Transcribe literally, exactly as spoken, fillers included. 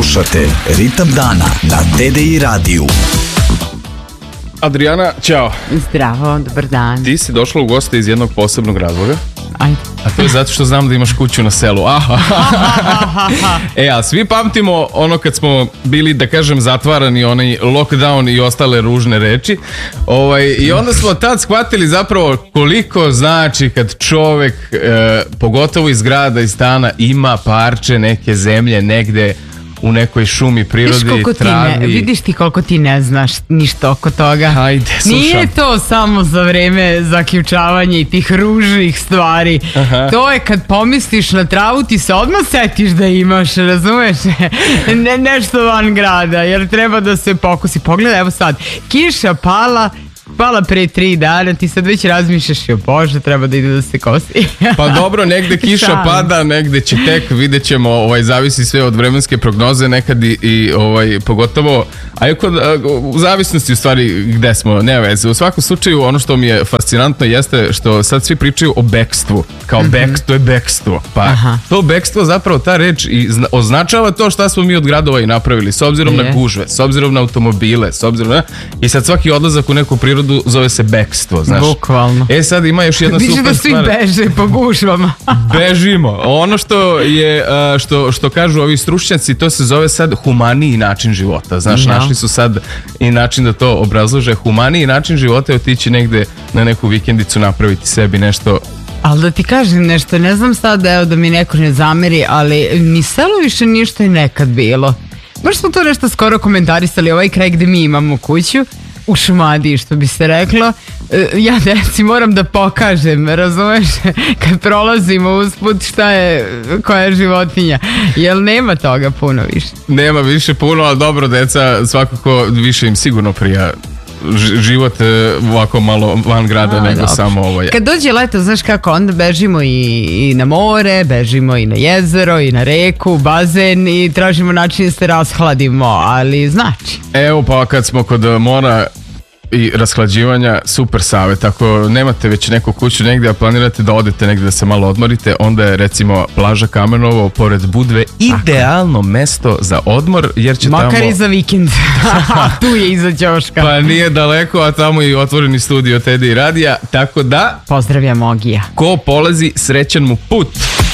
Slušate Ritam dana na T D I radiju. Adriana, ćao. Zdravo, dobar dan. Ti si došla u goste iz jednog posebnog razloga. Ajde. A to je zato što znam da imaš kuću na selu. E, a svi pamtimo ono kad smo bili, da kažem, zatvarani, onaj lockdown i ostale ružne reči. Ovaj, I onda smo tad shvatili zapravo koliko znači kad čovek, e, pogotovo iz grada, iz stana, ima parče neke zemlje negde u nekoj šumi, prirodi, travi. Ne, vidiš ti koliko ti ne znaš ništa oko toga. Ajde, slušam. Nije to samo za vreme zaključavanja i tih ružnih stvari. Aha. To je kad pomisliš na travu, ti se odmah setiš da imaš, razumeš? Ne, nešto van grada, jer treba da se pokusi. Pogledaj, evo sad, kiša pala, pala pre tri dana, ti sad već razmišljaš, jo Bože, treba da ide da se kosi. Pa dobro, negde kiša pada, negde će tek, vidjet ćemo, ovaj, zavisi sve od vremenske prognoze, nekad i, i ovaj, pogotovo, a kod, u zavisnosti u stvari gde smo, ne veze. U svakom slučaju, ono što mi je fascinantno jeste što sad svi pričaju o bekstvu, kao mm-hmm. bek, to je bekstvo, pa aha. To bekstvo zapravo ta reč i zna, označava to šta smo mi od gradova i napravili, s obzirom je. na gužve, s obzirom na automobile, s obzirom na, i sad svaki odlazak u neku prirodu zove se bekstvo, znaš. Bukvalno. E sad ima još jedna super stvar. Viš da svi beže po gužvama. Bežimo. Ono što je, što, što kažu ovi stručnjaci, to se zove sad humaniji način života. Znaš, no. Našli su sad i način da to obrazlože. Humaniji način života je otići negde na neku vikendicu, napraviti sebi nešto. Ali da ti kažem nešto, ne znam sad, evo da mi neko ne zameri, ali ni selo više nije što je nekad bilo. Baš smo to nešto skoro komentarisali, ovaj kraj gde mi imamo kuću, u Šumadiji, što bi se reklo, ja deci moram da pokažem, razumeš, kad prolazimo usput šta je, koja je životinja, jer nema toga puno više. Nema više puno, ali dobro, deca svakako više im sigurno prija život ovako malo van grada a, nego dobro. Samo ovo je. Kad dođe leto, znaš kako, onda bežimo i, i na more, bežimo i na jezero, i na reku, bazen i tražimo način da se rashladimo, ali znači. Evo pa kad smo kod mora i rashlađivanja, super savjet. Ako nemate već neku kuću negdje, a planirate da odete negdje da se malo odmorite, onda je recimo plaža Kamenovo pored Budve idealno mesto za odmor, jer će makar tamo... Makar i za vikend. Tu je iza ćoška. Pa nije daleko, a tamo i otvoreni studio T D I radija, tako da... Pozdravljam Ogija. Ko polazi, srećan mu put.